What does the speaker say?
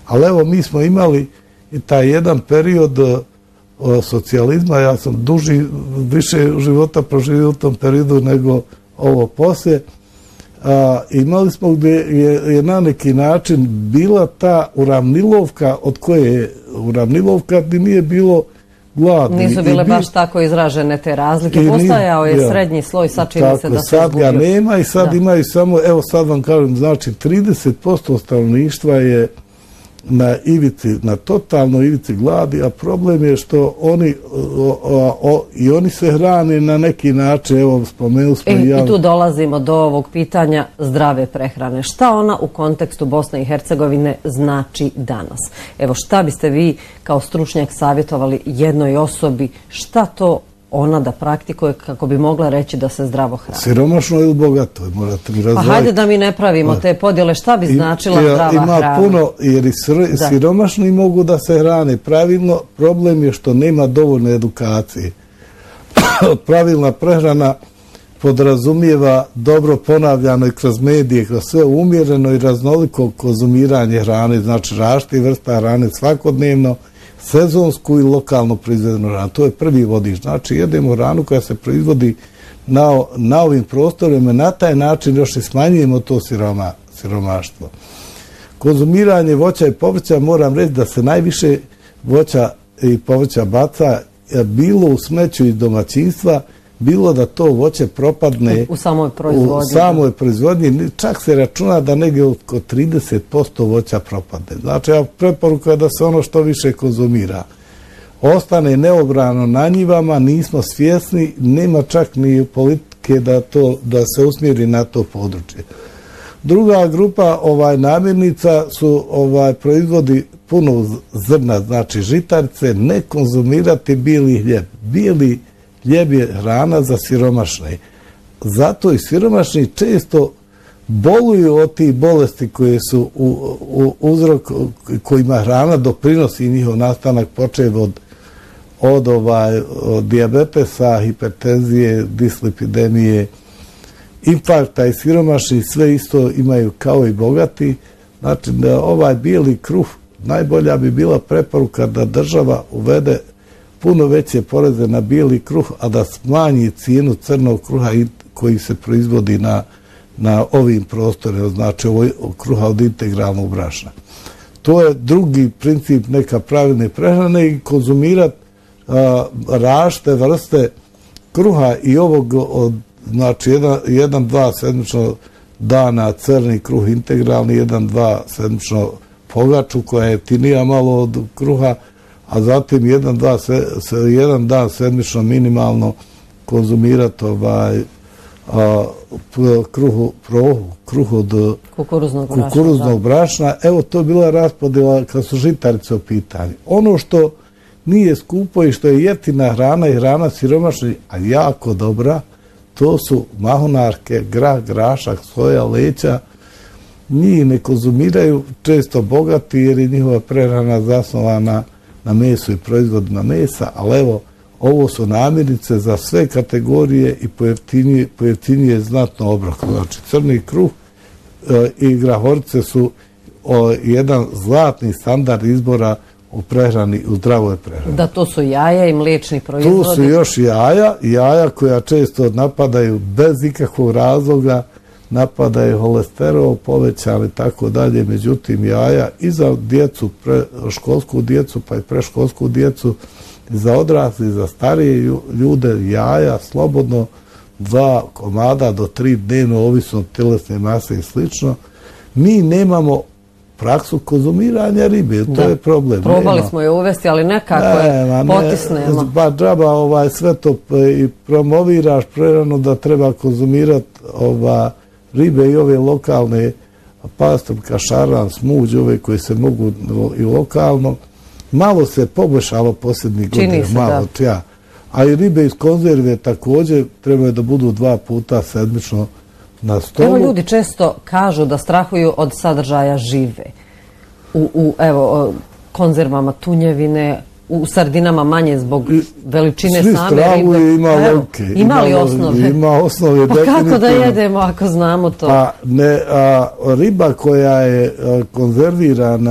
Ali evo, mi smo imali i taj jedan period socijalizma, ja sam više života proživio u tom periodu nego ovo poslije. Imali smo gdje je na neki način bila ta uravnilovka, od koje je uravnilovka gdje nije bilo gladi. Nisu bile baš tako izražene te razlike. Postajao je srednji sloj, sad čini se da se sad ga nema i sad imaju samo, evo sad vam kažem, znači 30% stanovništva je na ivici, na totalnoj ivici gladi, a problem je što oni se hrane na neki način, evo spomenuli smo I tu dolazimo do ovog pitanja zdrave prehrane. Šta ona u kontekstu Bosne i Hercegovine znači danas? Evo, šta biste vi kao stručnjak savjetovali jednoj osobi, šta to ona da praktikuje kako bi mogla reći da se zdravo hrani? Siromašno ili bogato, morate mi razvojiti. Pa hajde da mi ne pravimo te podjele, šta bi značila zdrava hrana? Ima puno, jer i siromašni mogu da se hrane pravilno, problem je što nema dovoljne edukacije. Pravilna prehrana podrazumijeva dobro ponavljano i kroz medije, kroz sve umjereno i raznoliko konzumiranje hrane, znači različitih vrsta hrane svakodnevno, sezonsku i lokalno proizvedenu hranu. To je prvi vodič. Znači, jedemo hranu koja se proizvodi na ovim prostorima, na taj način još i smanjujemo to siromaštvo. Konzumiranje voća i povrća, moram reći da se najviše voća i povrća baca bilo u smeću iz domaćinstva, bilo da to voće propadne u samoj proizvodnji. Čak se računa da negdje oko 30% voća propadne. Znači, preporuka je da se ono što više konzumira ostane neobrano na njivama, nismo svjesni, nema čak ni politike da se usmjeri na to područje. Druga grupa namirnica su proizvodi puno zrna, znači žitarice, ne konzumirati bijeli hljeb. Bijeli hljeb je hrana za siromašne. Zato i siromašni često boluju od tih bolesti koje su uzrok kojima hrana doprinosi njihov nastanak, počev od dijabetesa, hipertenzije, dislipidemije, infarkta i siromašni sve isto imaju kao i bogati. Znači da ovaj bijeli kruh, najbolja bi bila preporuka da država uvede puno veće poreze na bijeli kruh, a da smanji cijenu crnog kruha koji se proizvodi na ovim prostorima, znači kruha od integralnog brašna. To je drugi princip neka pravilne prehrane i konzumirati različite vrste kruha i ovog, znači 1-2 sedmično dana crni kruh integralni, 1-2 sedmično pogaču koja je jeftinija malo od kruha, a zatim 1 dan sedmično minimalno konzumirati kruh od kukuruznog brašna. Evo, to je bila raspodjela kad su žitarice u pitanju. Ono što nije skupo i što je jeftina hrana i hrana siromašna, a jako dobra, to su mahunarke, grah, grašak, soja, leća. Njih ne konzumiraju često bogati jer je njihova prehrana zasnovana na mesu i proizvodima mesa, ali evo, ovo su namirnice za sve kategorije i pojeftinije znatno obrok. Znači, crni kruh i grahorice su jedan zlatni standard izbora u prehrani, u zdravoj prehrani. Da, to su jaja i mliječni proizvodi. Tu su još jaja koja često napadaju bez ikakvog razloga, napadaju holesterol, povećali i tako dalje. Međutim, jaja i za djecu, školsku djecu, pa i preškolsku djecu, i za odrasli, i za starije ljude, jaja slobodno 2 komada do 3 dnevno, ovisno od tjelesne mase i slično. Mi nemamo praksu konzumiranja ribe, to je problem. Probali smo je uvesti, ali nekako je potisnemo. Pa džaba sve to i promoviraš prerano da treba konzumirati ribe i ove lokalne pastrvka, šaran, smuđ, ove koje se mogu i lokalno. Malo se poboljšalo posljednjih godina, malo čija. A i ribe iz konzerve također trebaju da budu 2 puta sedmično na stolu. Evo, ljudi često kažu da strahuju od sadržaja žive. U konzervama tunjevine, u sardinama manje zbog veličine same ribe. Svi strahuju, ima logike. Ima li osnove? Ima osnove, definitivno. Pa kako da jedemo ako znamo to? Pa riba koja je konzervirana